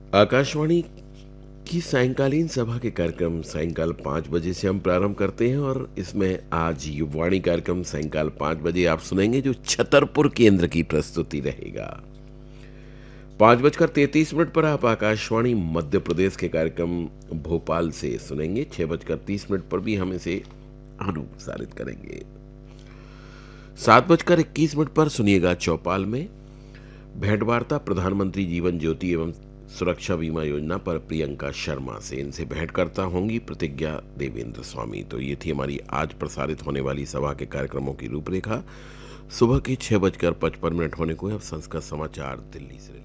आकाशवाणी की सायंकालीन सभा के कार्यक्रम सायंकाल 5 बजे से हम प्रारंभ करते हैं और इसमें आज युवाणी कार्यक्रम सायंकाल 5 बजे आप सुनेंगे जो छतरपुर केंद्र की प्रस्तुति रहेगा। 5:33 पर आप आकाशवाणी मध्य प्रदेश के कार्यक्रम भोपाल से सुनेंगे। 6:30 पर भी हम इसे अनुप्रसारित करेंगे। 7:21 पर सुनिएगा चौपाल में भेंटवार्ता प्रधानमंत्री जीवन ज्योति एवं सुरक्षा बीमा योजना पर प्रियंका शर्मा से। इनसे भेंट करता होंगी प्रतिज्ञा देवेंद्र स्वामी। तो ये थी हमारी आज प्रसारित होने वाली सभा के कार्यक्रमों की रूपरेखा। सुबह के 6:55 होने को है। अब संस्कृत समाचार दिल्ली से।